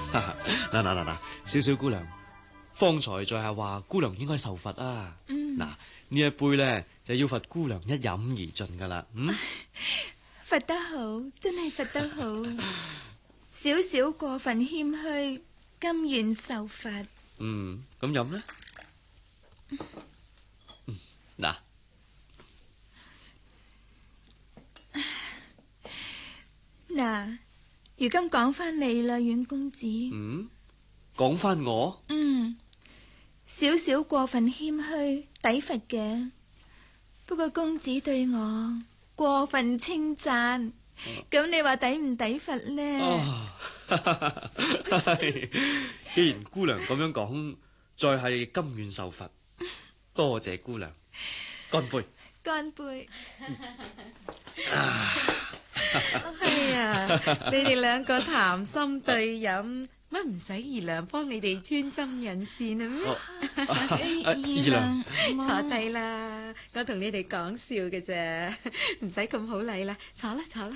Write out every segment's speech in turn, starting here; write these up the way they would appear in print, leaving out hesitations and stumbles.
嗱，少少姑娘，方才在下話姑娘應該受罰啊。嗱，呢一杯咧就要罰姑娘一飲而盡噶啦。 罰得好，真係罰得好。少少過分謙虛，甘願受罰。 咁飲啦。嗱， 嗱，如今講翻你啦，阮公子。 講翻我。 少少過分謙虛，抵罰嘅。不過公子對我過分稱讚，咁你話抵唔抵罰呢？ 既然姑娘咁樣講，再係甘願受罰。多謝姑娘，乾杯！ 乾杯！係啊，你哋兩個談心對飲，乜唔使二娘幫你哋穿針引線啊咩？ 二娘坐低啦，我同你哋講笑嘅啫，唔使咁好禮啦，坐啦坐啦。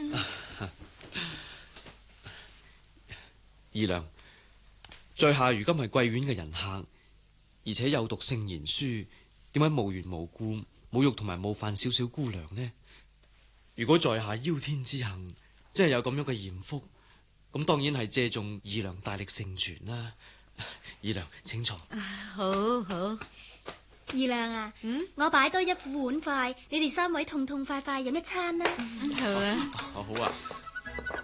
二娘，在下如今係貴院嘅人客，而且有讀聖賢書，點解無緣無故侮辱同埋冒犯少少姑娘呢？如果在下邀天之幸，真係有咁樣嘅艷福，咁當然係借重二娘大力成全啦。二娘請坐。 好好，二娘啊，我擺多一副碗筷，你哋三位痛痛快快飲一餐啦。 好啊。 好啊。